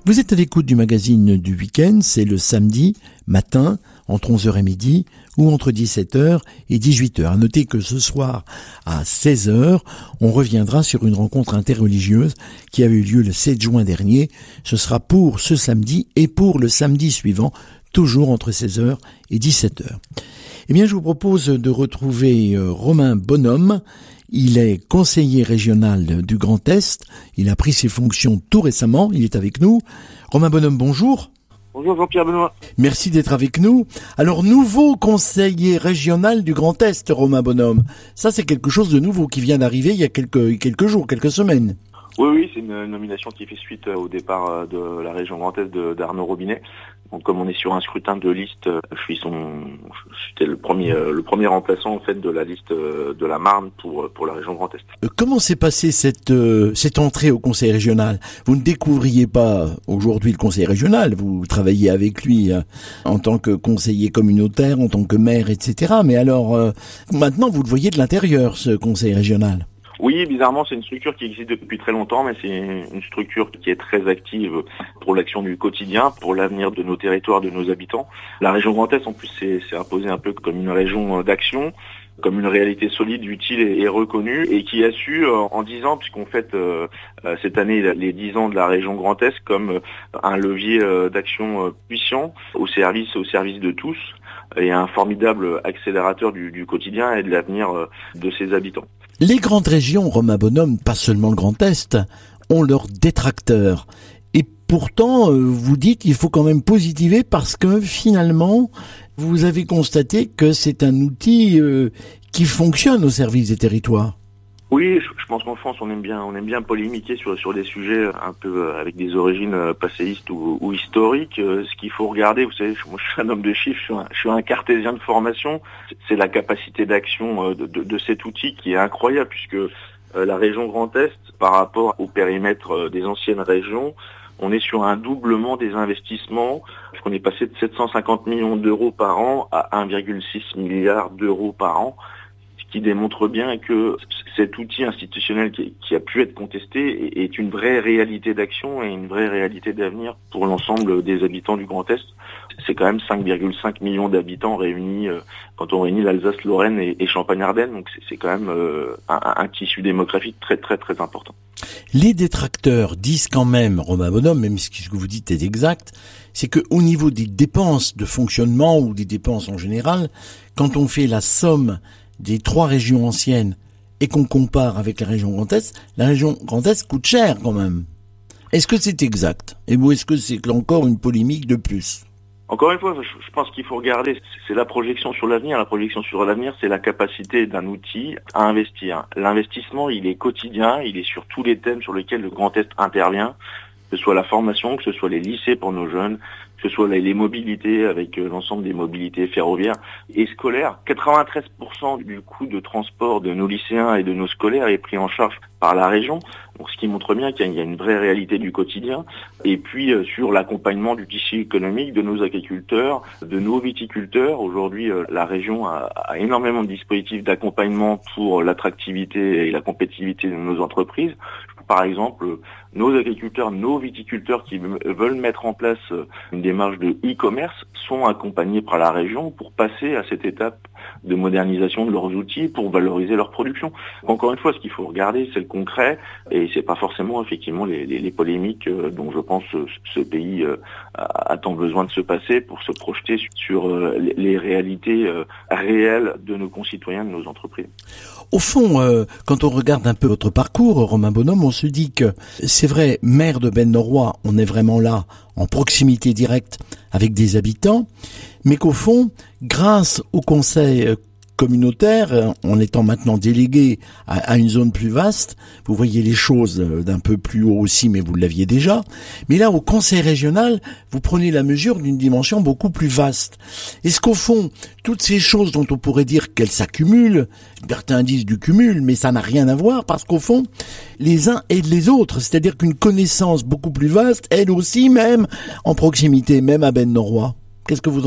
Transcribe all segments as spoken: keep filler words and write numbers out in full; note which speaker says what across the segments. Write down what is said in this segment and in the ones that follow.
Speaker 1: Vous êtes à l'écoute du magazine du week-end, c'est le samedi matin, entre onze heures et midi, ou entre dix-sept heures et dix-huit heures. À noter que ce soir, à seize heures, on reviendra sur une rencontre interreligieuse qui a eu lieu le sept juin dernier. Ce sera pour ce samedi et pour le samedi suivant, toujours entre seize heures et dix-sept heures. Eh bien, je vous propose de retrouver Romain Bonhomme. Il est conseiller régional du Grand Est. Il a pris ses fonctions tout récemment. Il est avec nous. Romain Bonhomme, bonjour.
Speaker 2: Bonjour Jean-Pierre Benoît.
Speaker 1: Merci d'être avec nous. Alors, nouveau conseiller régional du Grand Est, Romain Bonhomme. Ça, c'est quelque chose de nouveau qui vient d'arriver il y a quelques, quelques jours, quelques semaines.
Speaker 2: Oui, oui, c'est une nomination qui fait suite au départ de la région Grand Est de, d'Arnaud Robinet. Donc, comme on est sur un scrutin de liste, je suis son, j'étais le premier, le premier remplaçant en fait de la liste de la Marne pour pour la région Grand Est.
Speaker 1: Comment s'est passée cette cette entrée au conseil régional ? Vous ne découvriez pas aujourd'hui le conseil régional, vous travaillez avec lui en tant que conseiller communautaire, en tant que maire, et cetera. Mais alors maintenant, vous le voyez de l'intérieur, ce conseil régional.
Speaker 2: Oui, bizarrement, c'est une structure qui existe depuis très longtemps, mais c'est une structure qui est très active pour l'action du quotidien, pour l'avenir de nos territoires, de nos habitants. La région Grand Est, en plus, c'est, c'est imposé un peu comme une région d'action, comme une réalité solide, utile et, et reconnue, et qui a su, euh, en dix ans, puisqu'on fête euh, cette année les dix ans de la région Grand Est, comme euh, un levier euh, d'action euh, puissant au service, au service de tous, et un formidable accélérateur du, du quotidien et de l'avenir euh, de ses habitants.
Speaker 1: Les grandes régions, Romain Bonhomme, pas seulement le Grand Est, ont leurs détracteurs. Et pourtant, vous dites qu'il faut quand même positiver parce que finalement, vous avez constaté que c'est un outil euh, qui fonctionne au service des territoires.
Speaker 2: Oui, je, je pense qu'en France, on aime bien, on aime bien polémiquer sur sur des sujets un peu avec des origines passéistes ou, ou historiques. Ce qu'il faut regarder, vous savez, moi je suis un homme de chiffres, je suis un, je suis un cartésien de formation. C'est la capacité d'action de, de, de cet outil qui est incroyable, puisque la région Grand Est, par rapport au périmètre des anciennes régions, on est sur un doublement des investissements, puisqu'on est passé de sept cent cinquante millions d'euros par an à un virgule six milliard d'euros par an. Qui démontre bien que cet outil institutionnel qui, qui a pu être contesté est une vraie réalité d'action et une vraie réalité d'avenir pour l'ensemble des habitants du Grand Est. C'est quand même cinq virgule cinq millions d'habitants réunis, euh, quand on réunit l'Alsace, Lorraine et, et Champagne-Ardenne, donc c'est, c'est quand même euh, un, un tissu démographique très très très important.
Speaker 1: Les détracteurs disent quand même, Romain Bonhomme, même si ce que vous dites est exact, c'est que au niveau des dépenses de fonctionnement ou des dépenses en général, quand on fait la somme des trois régions anciennes et qu'on compare avec la région Grand Est, la région Grand Est coûte cher quand même. Est-ce que c'est exact ? Et ou est-ce que c'est encore une polémique de plus ?
Speaker 2: Encore une fois, je pense qu'il faut regarder, c'est la projection sur l'avenir. La projection sur l'avenir, c'est la capacité d'un outil à investir. L'investissement, il est quotidien, il est sur tous les thèmes sur lesquels le Grand Est intervient, que ce soit la formation, que ce soit les lycées pour nos jeunes, que ce soit les mobilités avec l'ensemble des mobilités ferroviaires et scolaires. quatre-vingt-treize pour cent du coût de transport de nos lycéens et de nos scolaires est pris en charge par la région. Donc, ce qui montre bien qu'il y a une vraie réalité du quotidien. Et puis, euh, sur l'accompagnement du tissu économique de nos agriculteurs, de nos viticulteurs. Aujourd'hui, euh, la région a, a énormément de dispositifs d'accompagnement pour l'attractivité et la compétitivité de nos entreprises. Par exemple, nos agriculteurs, nos viticulteurs qui veulent mettre en place une démarche de e-commerce sont accompagnés par la région pour passer à cette étape de modernisation de leurs outils pour valoriser leur production. Encore une fois, ce qu'il faut regarder, c'est le concret et c'est pas forcément effectivement les, les, les polémiques dont je pense ce, ce pays a, a tant besoin de se passer pour se projeter sur les, les réalités réelles de nos concitoyens, de nos entreprises.
Speaker 1: Au fond, euh, quand on regarde un peu votre parcours, Romain Bonhomme, on se dit que c'est vrai, maire de Benne-Noroy, on est vraiment là, en proximité directe avec des habitants, mais qu'au fond, grâce au conseil communautaire, en étant maintenant délégué à, à une zone plus vaste, vous voyez les choses d'un peu plus haut aussi, mais vous l'aviez déjà. Mais là, au conseil régional, vous prenez la mesure d'une dimension beaucoup plus vaste. Est-ce qu'au fond, toutes ces choses dont on pourrait dire qu'elles s'accumulent, certains disent du cumul, mais ça n'a rien à voir, parce qu'au fond, les uns aident les autres, c'est-à-dire qu'une connaissance beaucoup plus vaste aide aussi, même en proximité, même à Benne-Noroy. Qu'est-ce que vous en pensez ?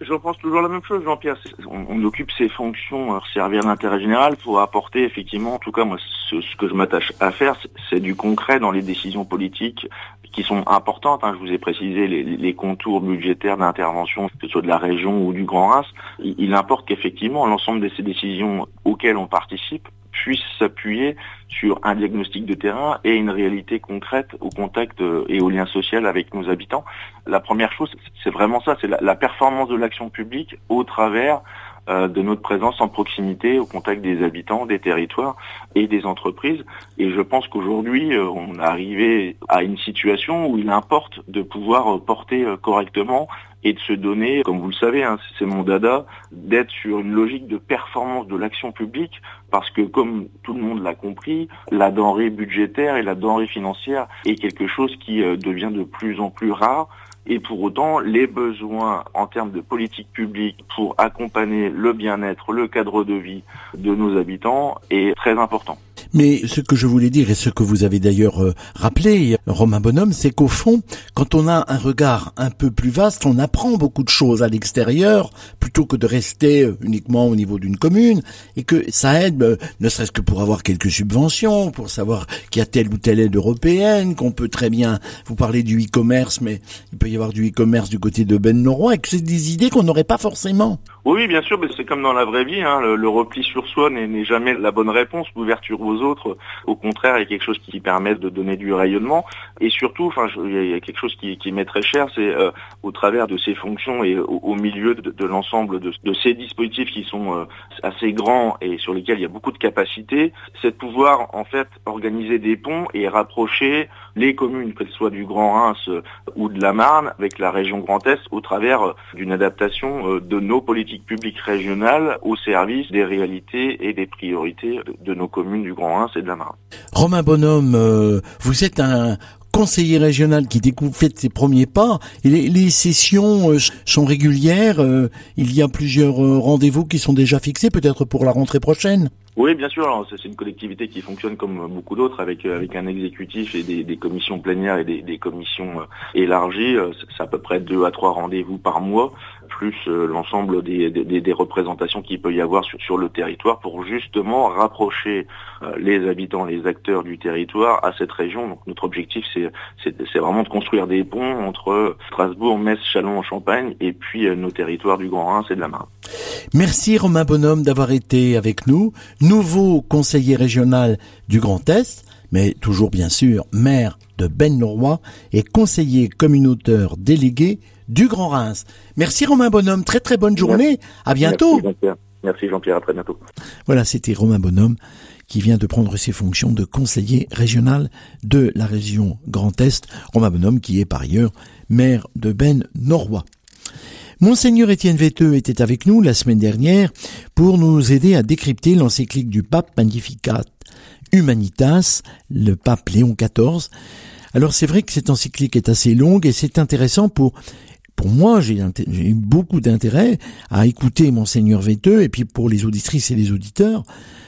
Speaker 2: Je pense toujours la même chose, Jean-Pierre. On, on occupe ces fonctions, servir l'intérêt général pour apporter effectivement, en tout cas moi, ce, ce que je m'attache à faire, c'est, c'est du concret dans les décisions politiques qui sont importantes. Hein. Je vous ai précisé les, les contours budgétaires d'intervention, que ce soit de la région ou du Grand Reims. Il, il importe qu'effectivement l'ensemble de ces décisions auxquelles on participe puisse s'appuyer sur un diagnostic de terrain et une réalité concrète au contact et au lien social avec nos habitants. La première chose, c'est vraiment ça, c'est la, la performance de l'action publique au travers euh, de notre présence en proximité, au contact des habitants, des territoires et des entreprises. Et je pense qu'aujourd'hui, euh, on est arrivé à une situation où il importe de pouvoir porter euh, correctement et de se donner, comme vous le savez, hein, c'est mon dada, d'être sur une logique de performance de l'action publique, parce que comme tout le monde l'a compris, la denrée budgétaire et la denrée financière est quelque chose qui euh, devient de plus en plus rare, et pour autant, les besoins en termes de politique publique pour accompagner le bien-être, le cadre de vie de nos habitants est très important.
Speaker 1: Mais ce que je voulais dire, et ce que vous avez d'ailleurs euh, rappelé, Romain Bonhomme, c'est qu'au fond, quand on a un regard un peu plus vaste, on apprend beaucoup de choses à l'extérieur, plutôt que de rester uniquement au niveau d'une commune, et que ça aide, euh, ne serait-ce que pour avoir quelques subventions, pour savoir qu'il y a telle ou telle aide européenne, qu'on peut très bien, vous parlez du e-commerce, mais il peut y avoir du e-commerce du côté de Ben-Noroy, et que c'est des idées qu'on n'aurait pas forcément.
Speaker 2: Oui, bien sûr, mais c'est comme dans la vraie vie, hein, le, le repli sur soi n'est, n'est jamais la bonne réponse. L'ouverture aux autres, au contraire, est quelque chose qui permet de donner du rayonnement. Et surtout, enfin, il y a quelque chose qui, qui m'est très cher, c'est euh, au travers de ces fonctions et au, au milieu de, de l'ensemble de, de ces dispositifs qui sont euh, assez grands et sur lesquels il y a beaucoup de capacités, c'est de pouvoir en fait organiser des ponts et rapprocher les communes, que ce soit du Grand Reims euh, ou de la Marne, avec la région Grand Est, au travers euh, d'une adaptation euh, de nos politiques publiques régionales au service des réalités et des priorités de, de nos communes du Grand Reims et de la Marne.
Speaker 1: Romain Bonhomme, euh, vous êtes un conseiller régional qui découvre fait ses premiers pas. Et les, les sessions euh, sont régulières. Euh, il y a plusieurs euh, rendez-vous qui sont déjà fixés, peut-être pour la rentrée prochaine.
Speaker 2: Oui, bien sûr. Alors, c'est une collectivité qui fonctionne comme beaucoup d'autres, avec avec un exécutif et des, des commissions plénières et des, des commissions élargies. C'est à peu près deux à trois rendez-vous par mois, plus l'ensemble des, des, des représentations qu'il peut y avoir sur, sur le territoire pour justement rapprocher les habitants, les acteurs du territoire à cette région. Donc notre objectif, c'est c'est, c'est vraiment de construire des ponts entre Strasbourg, Metz, Châlons en Champagne et puis nos territoires du Grand Reims et de la Marne.
Speaker 1: Merci Romain Bonhomme d'avoir été avec nous. Nouveau conseiller régional du Grand Est, mais toujours bien sûr maire de Ben-Noroy et conseiller communautaire délégué du Grand Reims. Merci Romain Bonhomme, très très bonne journée, à bientôt.
Speaker 2: Merci Jean-Pierre, Merci Jean-Pierre, à très bientôt.
Speaker 1: Voilà, c'était Romain Bonhomme qui vient de prendre ses fonctions de conseiller régional de la région Grand Est. Romain Bonhomme qui est par ailleurs maire de Ben-Noroy. Monseigneur Étienne Vetteux était avec nous la semaine dernière pour nous aider à décrypter l'encyclique du pape Magnificat Humanitas, le pape Léon quatorze. Alors c'est vrai que cette encyclique est assez longue et c'est intéressant pour pour moi, j'ai, j'ai eu beaucoup d'intérêt à écouter Monseigneur Vetteux et puis pour les auditrices et les auditeurs,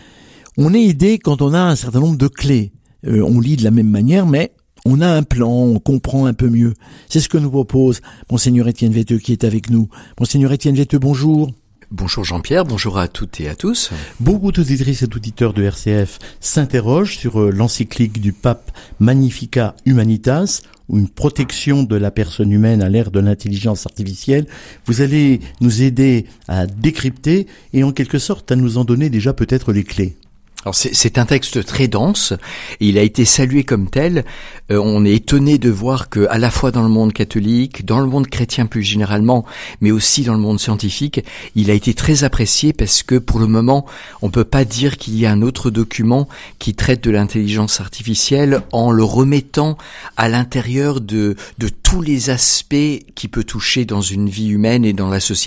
Speaker 1: on est aidé quand on a un certain nombre de clés. Euh, on lit de la même manière, mais on a un plan, on comprend un peu mieux. C'est ce que nous propose Monseigneur Étienne Vetteux qui est avec nous. Monseigneur Étienne Vetteux, bonjour.
Speaker 3: Bonjour Jean-Pierre, bonjour à toutes et à tous.
Speaker 1: Beaucoup d'auditrices et d'auditeurs de R C F s'interrogent sur l'encyclique du pape Magnificat Humanitas, ou une protection de la personne humaine à l'ère de l'intelligence artificielle. Vous allez nous aider à décrypter et en quelque sorte à nous en donner déjà peut-être les clés.
Speaker 3: Alors c'est, c'est un texte très dense, et il a été salué comme tel. Euh, on est étonné de voir que, à la fois dans le monde catholique, dans le monde chrétien plus généralement, mais aussi dans le monde scientifique, il a été très apprécié parce que pour le moment, on peut pas dire qu'il y a un autre document qui traite de l'intelligence artificielle en le remettant à l'intérieur de, de tous les aspects qui peut toucher dans une vie humaine et dans la société.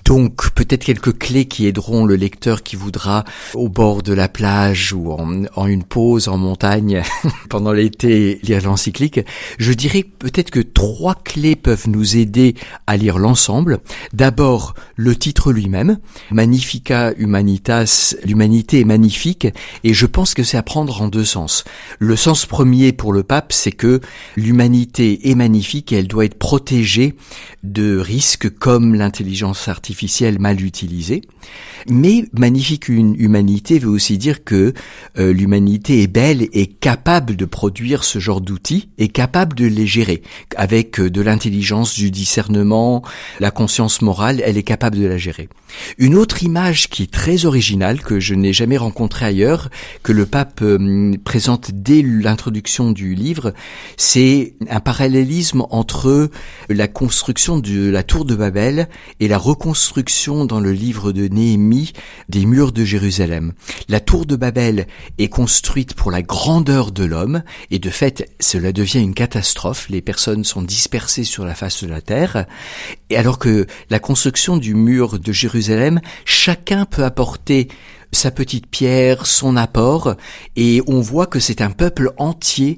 Speaker 3: Donc peut-être quelques clés qui aideront le lecteur qui voudra, au bord de la plage ou en, en une pause en montagne pendant l'été, lire l'encyclique. Je dirais peut-être que trois clés peuvent nous aider à lire l'ensemble. D'abord, le titre lui-même, Magnifica Humanitas, l'humanité est magnifique, et je pense que c'est à prendre en deux sens. Le sens premier pour le pape, c'est que l'humanité est magnifique et elle doit être protégée de risques comme l'intelligence artificielle mal utilisée. Mais magnifique une humanité veut aussi dire que euh, l'humanité est belle et capable de produire ce genre d'outils et capable de les gérer. Avec euh, de l'intelligence, du discernement, la conscience morale, elle est capable de la gérer. Une autre image qui est très originale, que je n'ai jamais rencontrée ailleurs, que le pape euh, présente dès l'introduction du livre, c'est un parallélisme entre la construction de la tour de Babel et la reconstruction dans le livre de Néhémie des murs de Jérusalem. La tour de Babel est construite pour la grandeur de l'homme et de fait, cela devient une catastrophe. Les personnes sont dispersées sur la face de la terre. Et alors que la construction du mur de Jérusalem, chacun peut apporter sa petite pierre, son apport, et on voit que c'est un peuple entier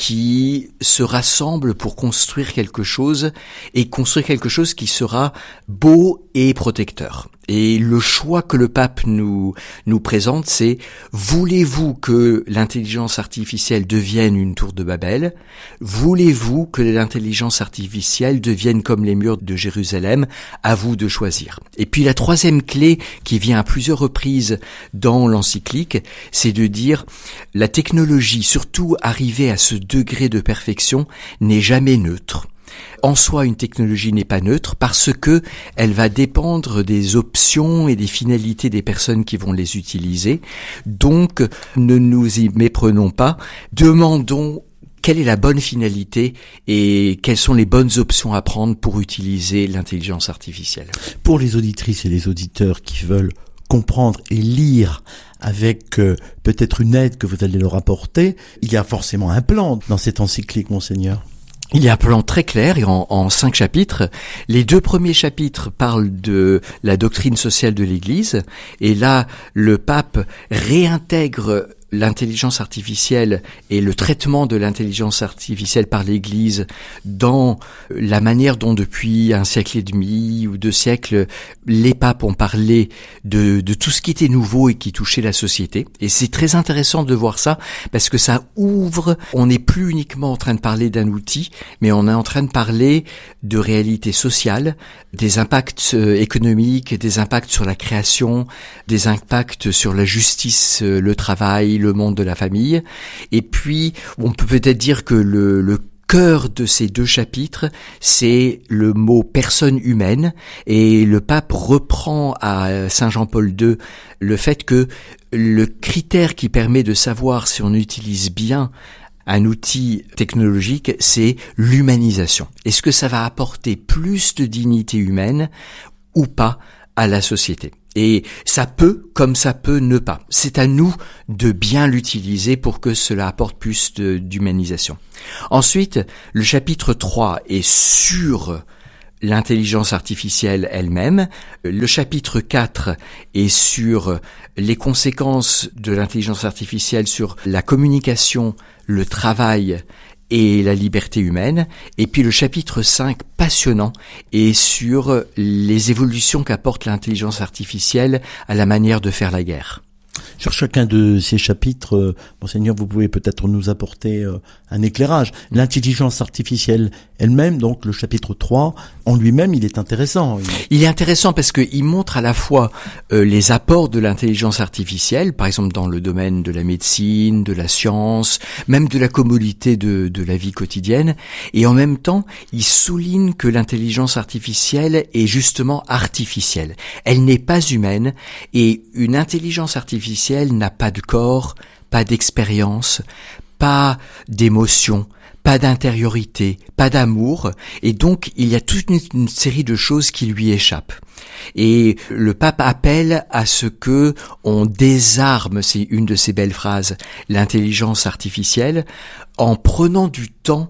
Speaker 3: qui se rassemble pour construire quelque chose, et construire quelque chose qui sera beau et protecteur. Et le choix que le pape nous nous présente, c'est: voulez-vous que l'intelligence artificielle devienne une tour de Babel? Voulez-vous que l'intelligence artificielle devienne comme les murs de Jérusalem? À vous de choisir. Et puis la troisième clé qui vient à plusieurs reprises dans l'encyclique, c'est de dire: la technologie, surtout arrivée à ce degré de perfection, n'est jamais neutre. En soi, une technologie n'est pas neutre parce que elle va dépendre des options et des finalités des personnes qui vont les utiliser. Donc, ne nous y méprenons pas. Demandons quelle est la bonne finalité et quelles sont les bonnes options à prendre pour utiliser l'intelligence artificielle.
Speaker 1: Pour les auditrices et les auditeurs qui veulent comprendre et lire avec euh, peut-être une aide que vous allez leur apporter, il y a forcément un plan dans cette encyclique, Monseigneur.
Speaker 3: Il y a un plan très clair et en, en cinq chapitres. Les deux premiers chapitres parlent de la doctrine sociale de l'Église, et là, le pape réintègre l'intelligence artificielle et le traitement de l'intelligence artificielle par l'Église dans la manière dont depuis un siècle et demi ou deux siècles, les papes ont parlé de, de tout ce qui était nouveau et qui touchait la société. Et c'est très intéressant de voir ça parce que ça ouvre, on n'est plus uniquement en train de parler d'un outil, mais on est en train de parler de réalité sociale, des impacts économiques, des impacts sur la création, des impacts sur la justice, le travail, le monde de la famille. Et puis, on peut peut-être dire que le, le cœur de ces deux chapitres, c'est le mot personne humaine, et le pape reprend à Saint Jean-Paul deux le fait que le critère qui permet de savoir si on utilise bien un outil technologique, c'est l'humanisation. Est-ce que ça va apporter plus de dignité humaine ou pas à la société? Et ça peut, comme ça peut ne pas. C'est à nous de bien l'utiliser pour que cela apporte plus de, d'humanisation. Ensuite, le chapitre trois est sur l'intelligence artificielle elle-même. Le chapitre quatre est sur les conséquences de l'intelligence artificielle sur la communication, le travail et la liberté humaine. Et puis le chapitre cinq, passionnant, est sur les évolutions qu'apporte l'intelligence artificielle à la manière de faire la guerre.
Speaker 1: Sur chacun de ces chapitres, euh, Monseigneur, vous pouvez peut-être nous apporter euh, un éclairage. L'intelligence artificielle elle-même, donc le chapitre trois, en lui-même, il est intéressant.
Speaker 3: Il est intéressant parce qu'il montre à la fois euh, les apports de l'intelligence artificielle, par exemple dans le domaine de la médecine, de la science, même de la commodité de, de la vie quotidienne, et en même temps, il souligne que l'intelligence artificielle est justement artificielle. Elle n'est pas humaine, et une intelligence artificielle n'a pas de corps, pas d'expérience, pas d'émotion, pas d'intériorité, pas d'amour, et donc il y a toute une, une série de choses qui lui échappent. Et le pape appelle à ce que on désarme, c'est une de ses belles phrases, l'intelligence artificielle, en prenant du temps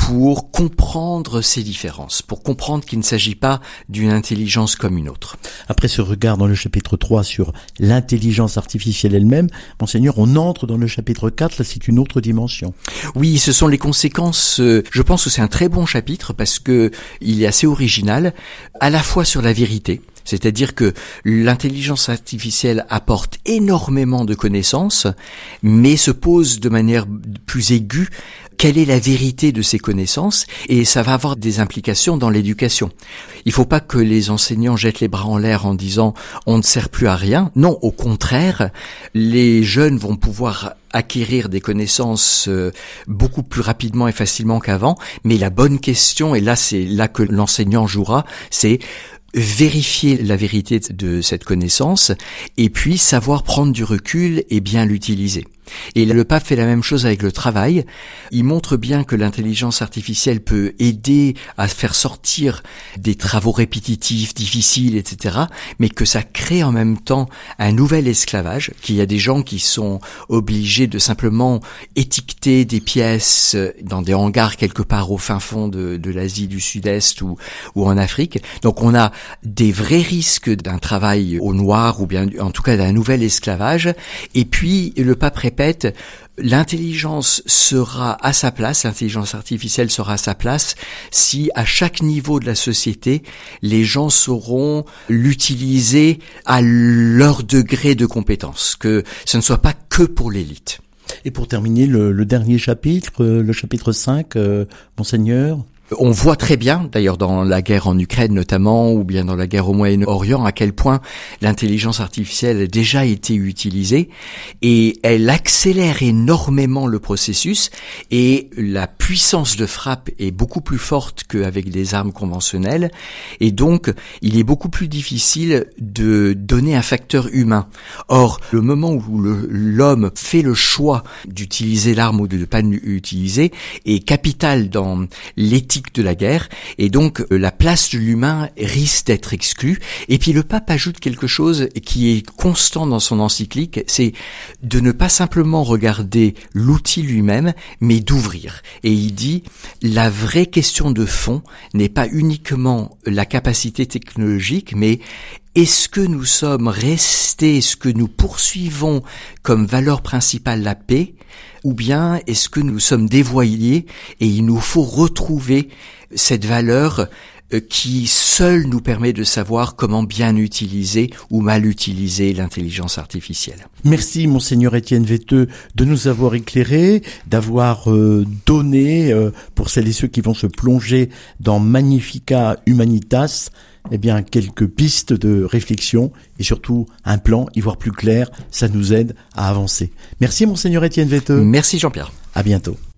Speaker 3: pour comprendre ces différences, pour comprendre qu'il ne s'agit pas d'une intelligence comme une autre.
Speaker 1: Après ce regard dans le chapitre trois sur l'intelligence artificielle elle-même, Monseigneur, on entre dans le chapitre quatre, là c'est une autre dimension.
Speaker 3: Oui, ce sont les conséquences, euh, je pense que c'est un très bon chapitre parce que il est assez original, à la fois sur la vérité, c'est-à-dire que l'intelligence artificielle apporte énormément de connaissances, mais se pose de manière plus aiguë quelle est la vérité de ces connaissances, et ça va avoir des implications dans l'éducation. Il ne faut pas que les enseignants jettent les bras en l'air en disant « on ne sert plus à rien ». Non, au contraire, les jeunes vont pouvoir acquérir des connaissances beaucoup plus rapidement et facilement qu'avant, mais la bonne question, et là c'est là que l'enseignant jouera, c'est vérifier la vérité de cette connaissance et puis savoir prendre du recul et bien l'utiliser. Et le pape fait la même chose avec le travail. Il montre bien que l'intelligence artificielle peut aider à faire sortir des travaux répétitifs, difficiles, et cetera, mais que ça crée en même temps un nouvel esclavage, qu'il y a des gens qui sont obligés de simplement étiqueter des pièces dans des hangars quelque part au fin fond de, de l'Asie du Sud-Est ou, ou en Afrique. Donc on a des vrais risques d'un travail au noir ou bien en tout cas d'un nouvel esclavage. Et puis le pape répète, l'intelligence sera à sa place, l'intelligence artificielle sera à sa place si à chaque niveau de la société, les gens sauront l'utiliser à leur degré de compétence, que ce ne soit pas que pour l'élite.
Speaker 1: Et pour terminer, le, le dernier chapitre, le chapitre cinq, euh, Monseigneur.
Speaker 3: On voit très bien, d'ailleurs dans la guerre en Ukraine notamment, ou bien dans la guerre au Moyen-Orient, à quel point l'intelligence artificielle a déjà été utilisée, et elle accélère énormément le processus, et la puissance de frappe est beaucoup plus forte qu'avec des armes conventionnelles, et donc il est beaucoup plus difficile de donner un facteur humain. Or, le moment où le, l'homme fait le choix d'utiliser l'arme ou de ne pas l'utiliser est capital dans l'éthique de la guerre, et donc euh, la place de l'humain risque d'être exclue. Et puis le pape ajoute quelque chose qui est constant dans son encyclique, c'est de ne pas simplement regarder l'outil lui-même, mais d'ouvrir. Et il dit, la vraie question de fond n'est pas uniquement la capacité technologique, mais est-ce que nous sommes restés, est-ce que nous poursuivons comme valeur principale la paix, ou bien est-ce que nous sommes dévoyés et il nous faut retrouver cette valeur qui seule nous permet de savoir comment bien utiliser ou mal utiliser l'intelligence artificielle.
Speaker 1: Merci Monseigneur Étienne Vetteux de nous avoir éclairés, d'avoir euh, donné, euh, pour celles et ceux qui vont se plonger dans Magnificat Humanitas, eh bien quelques pistes de réflexion et surtout un plan, y voir plus clair, ça nous aide à avancer. Merci Monseigneur Étienne Vetteux.
Speaker 3: Merci Jean-Pierre.
Speaker 1: À bientôt.